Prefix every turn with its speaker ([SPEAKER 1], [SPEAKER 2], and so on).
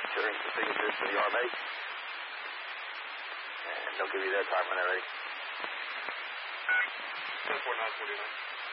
[SPEAKER 1] Sharing some signatures for the RMA. And they'll give you their time when they're ready.
[SPEAKER 2] 10-4, 949.